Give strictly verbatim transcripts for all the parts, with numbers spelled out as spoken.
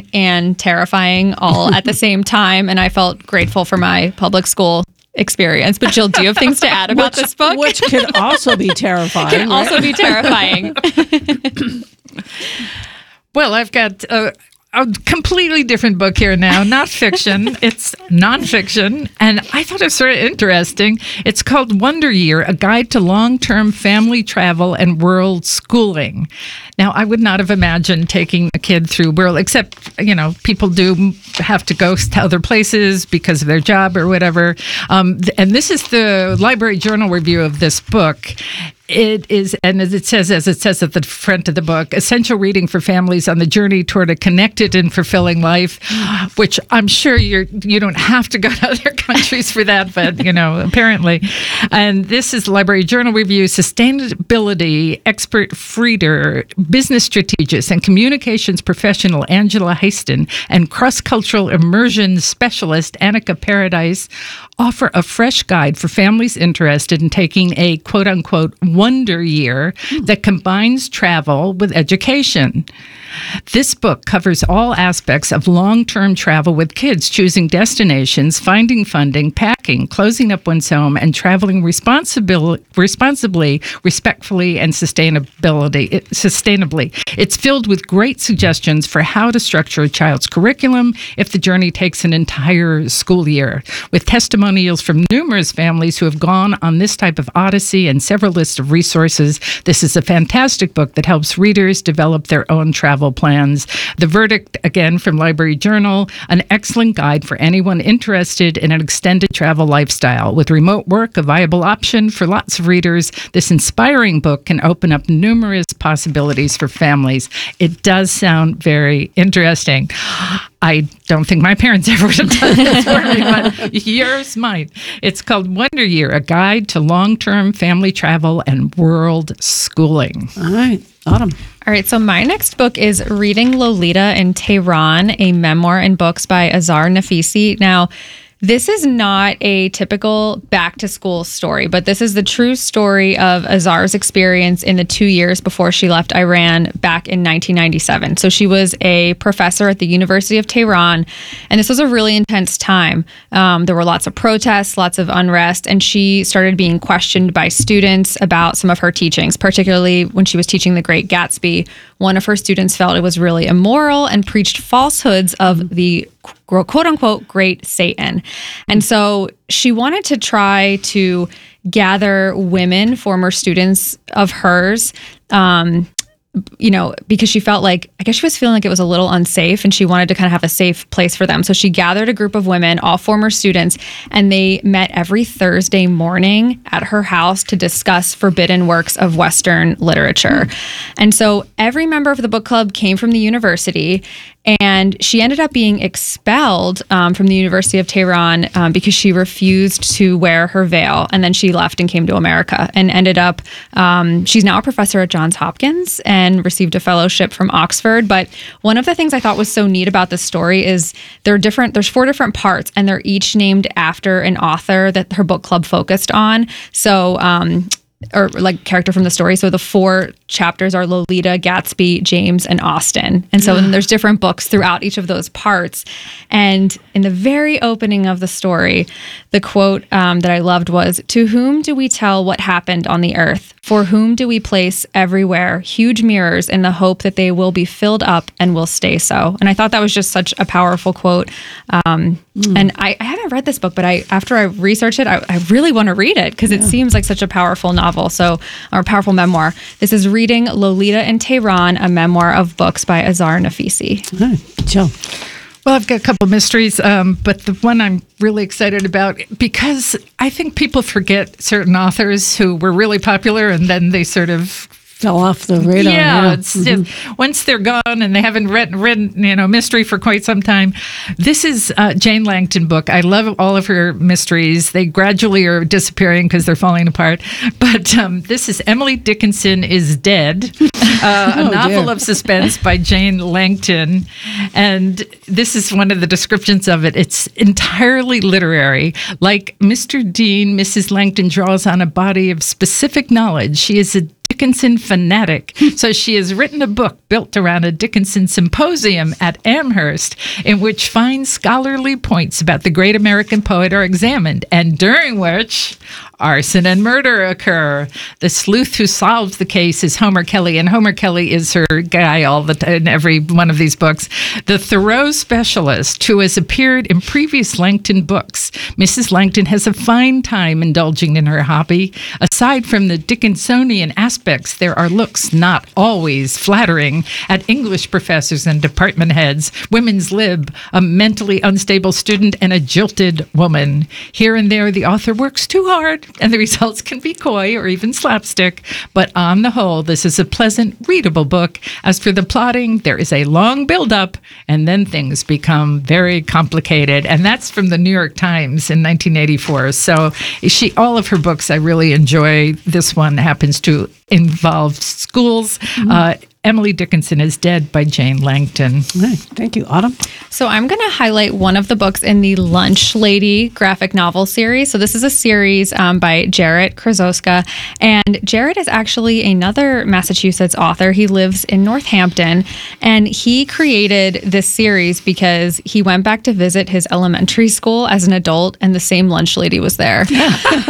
and terrifying all at the same time. And I felt grateful for my public school experience. But Jill, do you have things to add about which, this book? Which can also be terrifying. Can right? also be terrifying. Well, I've got a, a completely different book here now, not fiction. It's nonfiction. And I thought it was sort of interesting. It's called Wonder Year, A Guide to Long-Term Family Travel and World Schooling. Now, I would not have imagined taking a kid through world, except, you know, people do have to go to other places because of their job or whatever. Um, and this is the Library Journal review of this book. It is, and as it says, as it says at the front of the book, essential reading for families on the journey toward a connected and fulfilling life, which I'm sure you're, you don't have to go to other countries for that, but, you know, apparently. And this is the Library Journal review, sustainability expert Frieder, business strategist and communications professional Angela Haston, and cross-cultural immersion specialist Annika Paradise offer a fresh guide for families interested in taking a quote-unquote wonder year that combines travel with education. This book covers all aspects of long-term travel with kids, choosing destinations, finding funding, packing, closing up one's home, and traveling responsibil- responsibly, respectfully, and sustainability, it, sustainably. It's filled with great suggestions for how to structure a child's curriculum if the journey takes an entire school year, with testimonials from numerous families who have gone on this type of odyssey and several lists of resources. This is a fantastic book that helps readers develop their own travel plans. The verdict, again, from Library Journal, an excellent guide for anyone interested in an extended travel lifestyle. With remote work a viable option for lots of readers, this inspiring book can open up numerous possibilities for families. It does sound very interesting. I don't think my parents ever would have done this for me, but yours might. It's called Wonder Year, A Guide to Long-Term Family Travel and World Schooling. All right. Autumn. All right, so my next book is Reading Lolita in Tehran, a memoir and books by Azar Nafisi. Now, this is not a typical back-to-school story, but this is the true story of Azar's experience in the two years before she left Iran back in nineteen ninety-seven. So she was a professor at the University of Tehran, and this was a really intense time. Um, there were lots of protests, lots of unrest, and she started being questioned by students about some of her teachings, particularly when she was teaching The Great Gatsby. One of her students felt it was really immoral and preached falsehoods of the quote-unquote great Satan. And so she wanted to try to gather women, former students of hers, um, you know, because she felt like, I guess she was feeling like it was a little unsafe and she wanted to kind of have a safe place for them. So she gathered a group of women, all former students, and they met every Thursday morning at her house to discuss forbidden works of Western literature. Mm. And so every member of the book club came from the university, and she ended up being expelled um, from the University of Tehran um, because she refused to wear her veil. And then she left and came to America and ended up, um, she's now a professor at Johns Hopkins and received a fellowship from Oxford. But one of the things I thought was so neat about this story is there are different, there's four different parts, and they're each named after an author that her book club focused on. So, um, or like character from the story. So the four chapters are Lolita, Gatsby, James, and Austen. And so then there's different books throughout each of those parts. And in the very opening of the story, the quote um, that I loved was, "To whom do we tell what happened on the earth? For whom do we place everywhere huge mirrors in the hope that they will be filled up and will stay so?" And I thought that was just such a powerful quote. Um, mm. And I, I haven't read this book, but I after I researched it, I, I really want to read it because yeah. it seems like such a powerful novel. So, or powerful memoir. This is Reading Lolita in Tehran, a memoir of books by Azar Nafisi. All right, Jill. Well, I've got a couple of mysteries, um, but the one I'm really excited about, because I think people forget certain authors who were really popular and then they sort of fell off the radar. Yeah, yeah. It's Mm-hmm. just, once they're gone and they haven't read, read you know, mystery for quite some time. This is a Jane Langton book. I love all of her mysteries. They gradually are disappearing because they're falling apart. But um, this is Emily Dickinson is Dead, uh, a oh, novel dear. of suspense by Jane Langton. And this is one of the descriptions of it. It's entirely literary. Like Mister Dean, Missus Langton draws on a body of specific knowledge. She is a Dickinson fanatic. So she has written a book built around a Dickinson symposium at Amherst in which fine scholarly points about the great American poet are examined, and during which arson and murder occur. The sleuth who solves the case is Homer Kelly, and Homer Kelly is her guy all the time in every one of these books. The Thoreau specialist who has appeared in previous Langton books. Missus Langton has a fine time indulging in her hobby. Aside from the Dickinsonian aspects, there are looks not always flattering at English professors and department heads, women's lib, a mentally unstable student, and a jilted woman. Here and there, the author works too hard, and the results can be coy or even slapstick. But on the whole, this is a pleasant, readable book. As for the plotting, there is a long build-up, and then things become very complicated. And that's from the New York Times in nineteen eighty-four. So she, all of her books, I really enjoy. This one happens to involve schools. Mm-hmm. Uh, Emily Dickinson is Dead by Jane Langton. Right. Thank you, Autumn. So I'm going to highlight one of the books in the Lunch Lady graphic novel series. So this is a series um, by Jarrett Krasowska. And Jarrett is actually another Massachusetts author. He lives in Northampton. And he created this series because he went back to visit his elementary school as an adult, and the same lunch lady was there. and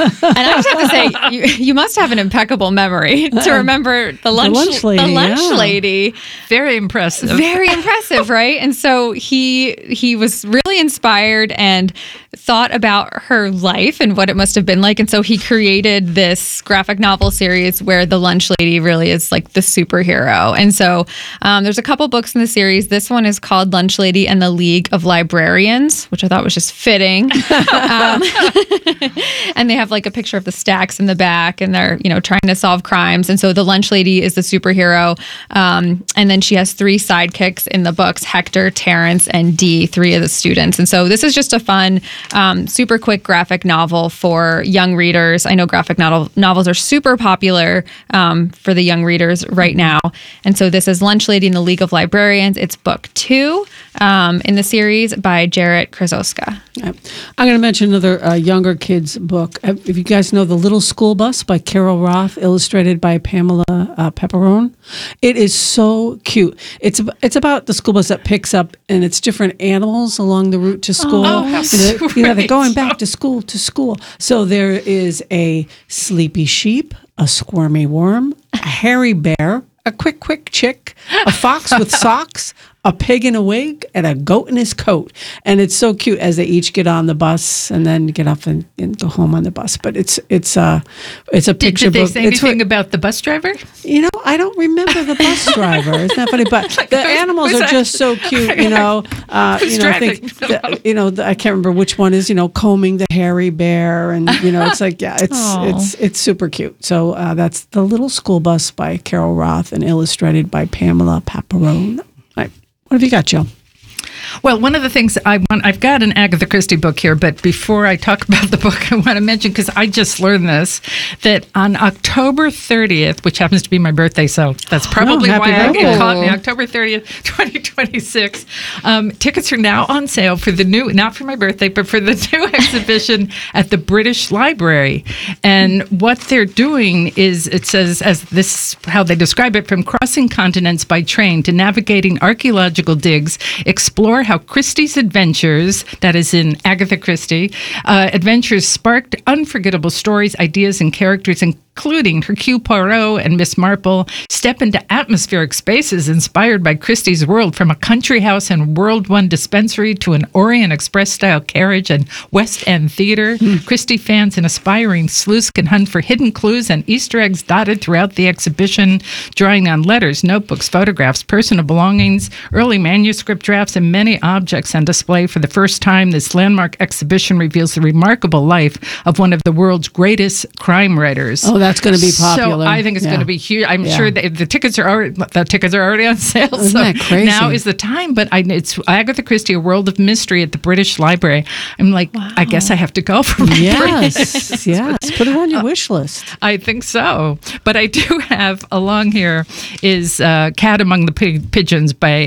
I just have to say, you, you must have an impeccable memory to remember the lunch, the lunch lady. The lunch yeah. lady. Very impressive. Very impressive, right? And so he he was really inspired and thought about her life and what it must have been like. And so he created this graphic novel series where the lunch lady really is like the superhero. And so um, there's a couple books in the series. This one is called Lunch Lady and the League of Librarians, which I thought was just fitting. um, and they have like a picture of the stacks in the back, and they're, you know, trying to solve crimes. And so the lunch lady is the superhero. Um, and then she has three sidekicks in the books: Hector, Terrence, and Dee, three of the students. And so this is just a fun, um, super quick graphic novel for young readers. I know graphic novel novels are super popular um, for the young readers right now. And so this is Lunch Lady and the League of Librarians. It's book two um, in the series by Jarrett Krasowska. I'm going to mention another uh, younger kids book. If you guys know The Little School Bus by Carol Roth, illustrated by Pamela uh, Pepperone. It is so cute. It's it's about the school bus that picks up, and it's different animals along the route to school. Oh, how you know, you know, they're sweet. going back to school to school. So there is a sleepy sheep, a squirmy worm, a hairy bear, a quick quick chick, a fox with socks, a pig in a wig, and a goat in his coat. And it's so cute as they each get on the bus and then get off and, and go home on the bus. But it's it's uh it's a Did, picture did they book. say It's anything what- about the bus driver? you know, I don't remember the bus driver. Isn't that funny? But the who's- animals who's are that? just so cute. You know, uh, Who's you know, I think driving? the, you know, the, I can't remember which one is. You know, combing the hairy bear, and you know, it's like yeah, it's Aw. it's it's super cute. So uh, that's The Little School Bus by Carol Roth and illustrated by Pamela Pepperone. All right, what have you got, Jill? Well, one of the things I want, I've got an Agatha Christie book here, but before I talk about the book, I want to mention, because I just learned this, that on October thirtieth, which happens to be my birthday, so that's probably happy why I, birthday. it caught me, October thirtieth, twenty twenty-six. Um, tickets are now on sale for the new, not for my birthday, but for the new exhibition at the British Library. And what they're doing is, it says, as this how they describe it, from crossing continents by train to navigating archaeological digs, explore how Christie's adventures, that is in Agatha Christie, uh, adventures sparked unforgettable stories, ideas, and characters, including Hercule Poirot and Miss Marple. Step into atmospheric spaces inspired by Christie's world, from a country house and World One dispensary to an Orient Express-style carriage and West End theater. Christie fans and aspiring sleuths can hunt for hidden clues and Easter eggs dotted throughout the exhibition, drawing on letters, notebooks, photographs, personal belongings, early manuscript drafts, and many objects on display. For the first time, this landmark exhibition reveals the remarkable life of one of the world's greatest crime writers. Oh, that's going to be popular. So I think it's Yeah. going to be huge. I'm Yeah. sure that the tickets are already the tickets are already on sale. Isn't so that crazy? now is the time. But I, it's Agatha Christie: A World of Mystery at the British Library. I'm like, I guess I have to go for my Yes, yes. Put it on your wish list. I think so. But I do have along here is uh, Cat Among the Pig- Pigeons by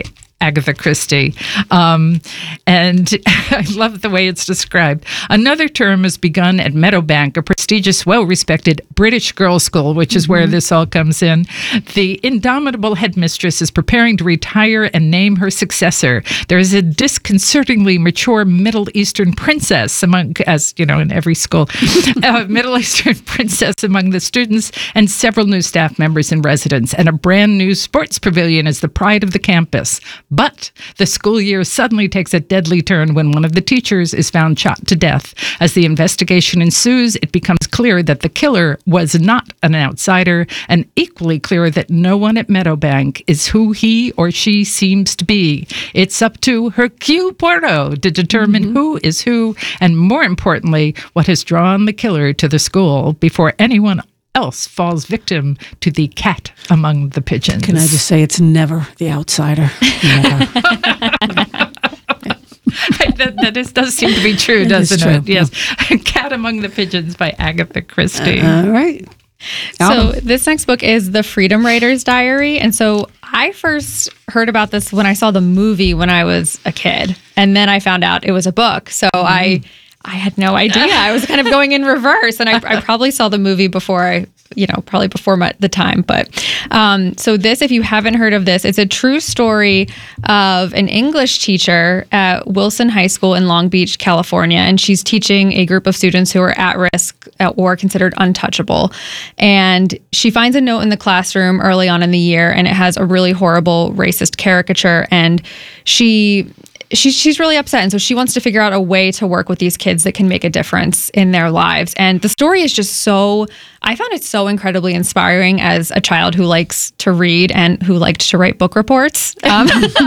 Agatha Christie. Um, and I love the way it's described. Another term has begun at Meadowbank, a prestigious, well-respected British girls' school, which is mm-hmm. where this all comes in. The indomitable headmistress is preparing to retire and name her successor. There is a disconcertingly mature Middle Eastern princess among, as you know, in every school, a Middle Eastern princess among the students, and several new staff members and residents, and a brand new sports pavilion is the pride of the campus. But the school year suddenly takes a deadly turn when one of the teachers is found shot to death. As the investigation ensues, it becomes clear that the killer was not an outsider, and equally clear that no one at Meadowbank is who he or she seems to be. It's up to Hercule Poirot to determine mm-hmm. who is who, and more importantly, what has drawn the killer to the school before anyone else falls victim to the cat among the pigeons. Can I just say it's never the outsider? Never. that, that is, does seem to be true, it doesn't true. it? Yes. Cat Among the Pigeons by Agatha Christie. Uh, all right. So this next book is The Freedom Writer's Diary. And so I first heard about this when I saw the movie when I was a kid. And then I found out it was a book. So mm. I I had no idea. I was kind of going in reverse. And I, I probably saw the movie before I, you know, probably before my, the time. But um, so this, if you haven't heard of this, it's a true story of an English teacher at Wilson High School in Long Beach, California. And she's teaching a group of students who are at risk or considered untouchable. And she finds a note in the classroom early on in the year, and it has a really horrible racist caricature. And she... She's she's really upset, and so she wants to figure out a way to work with these kids that can make a difference in their lives. And the story is just so, I found it so incredibly inspiring as a child who likes to read and who liked to write book reports. Um,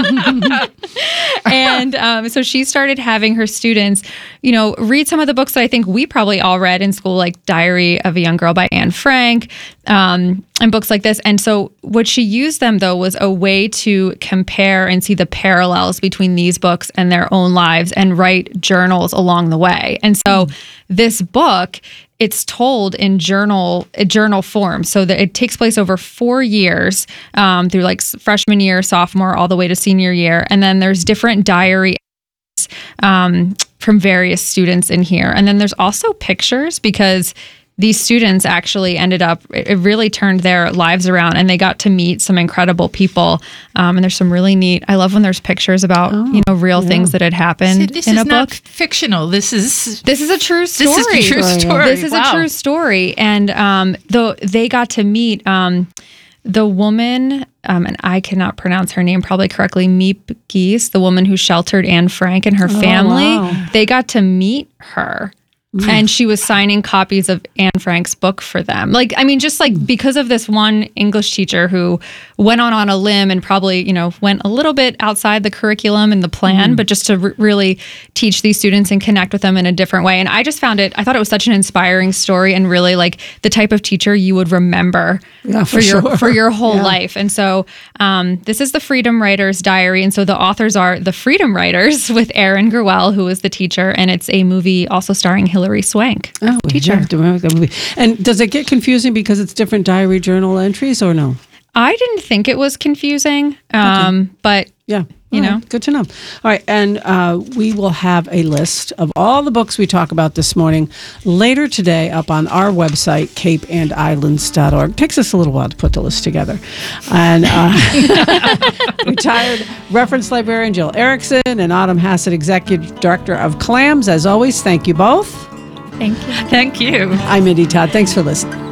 and um, so she started having her students, you know, read some of the books that I think we probably all read in school, like Diary of a Young Girl by Anne Frank, um, and books like this. And so what she used them, though, was a way to compare and see the parallels between these books and their own lives and write journals along the way. And so mm. this book, it's told in journal journal form, so that it takes place over four years um, through like freshman year, sophomore, all the way to senior year. And then there's different diary um, from various students in here. And then there's also pictures, because these students actually ended up, it really turned their lives around, and they got to meet some incredible people. Um, and there's some really neat, I love when there's pictures about, oh, you know, real yeah. things that had happened See, this in is a not book. Fictional. This is This is a true story. This is a true story. This is wow. a true story. And um, though they got to meet um, the woman, um, and I cannot pronounce her name probably correctly, Miep Geese, the woman who sheltered Anne Frank and her oh, family. Wow. They got to meet her. And she was signing copies of Anne Frank's book for them. Like, I mean, just like because of this one English teacher who went on on a limb and probably, you know, went a little bit outside the curriculum and the plan, mm. but just to r- really teach these students and connect with them in a different way. And I just found it, I thought it was such an inspiring story, and really like the type of teacher you would remember yeah, for, for your sure. for your whole yeah. life. And so um, this is the Freedom Writer's Diary. And so the authors are the Freedom Writers with Erin Gerwell, who is the teacher. And it's a movie also starring Hilary Swank. Oh, teacher. Yeah, to remember that movie. And does it get confusing because it's different diary journal entries, or no? I didn't think it was confusing, um, okay. but yeah, you all know, right. Good to know. All right, and uh, we will have a list of all the books we talk about this morning later today up on our website, cape and islands dot org. It takes us a little while to put the list together. And uh, retired reference librarian Jill Erickson and Autumn Hassett, executive director of CLAMS. As always, thank you both. Thank you. Thank you. I'm Mindy Todd. Thanks for listening.